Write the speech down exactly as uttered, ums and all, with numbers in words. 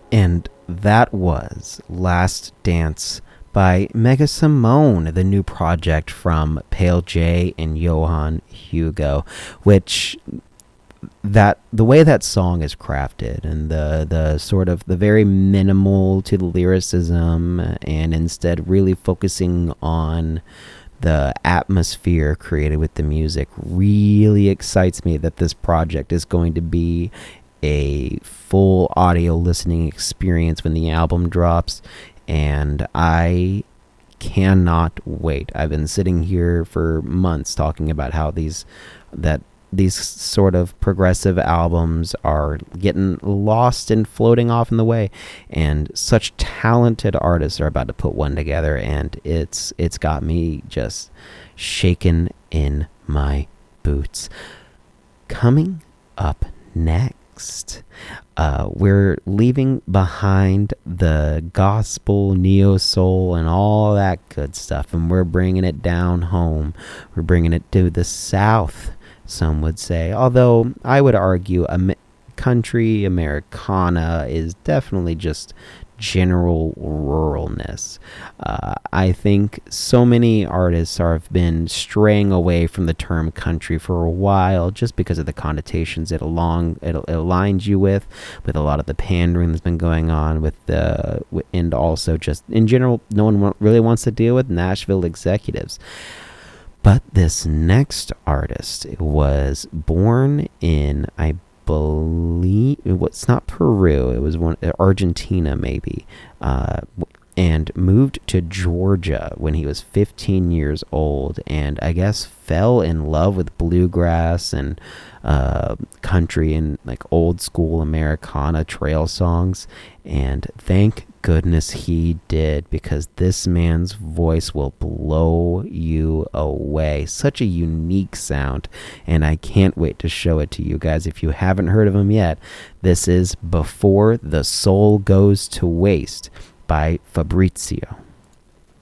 And that was Last Dance by Mega Simone, the new project from Pale J and Johan Hugo, which that the way that song is crafted and the the sort of the very minimal to the lyricism, and instead really focusing on the atmosphere created with the music, really excites me that this project is going to be a full audio listening experience when the album drops, and I cannot wait. I've been sitting here for months talking about how these that these sort of progressive albums are getting lost and floating off in the way, and such talented artists are about to put one together, and it's it's got me just shaken in my boots. Coming up next, uh, we're leaving behind the gospel, neo soul, and all that good stuff, and we're bringing it down home. We're bringing it to the South, some would say. Although I would argue a country Americana is definitely just general ruralness. Uh, I think so many artists have been straying away from the term country for a while just because of the connotations it along it, it aligns you with, with a lot of the pandering that's been going on with the, and also just in general, no one really wants to deal with Nashville executives. But this next artist was born in, I believe, it's not Peru, it was one Argentina maybe, uh, and moved to Georgia when he was fifteen years old, and I guess fell in love with bluegrass and uh, country and like old school Americana trail songs, and thank goodness he did, because this man's voice will blow you away. Such a unique sound, and I can't wait to show it to you guys if you haven't heard of him yet. This is Before the Soul Goes to Waste by Fabrizio.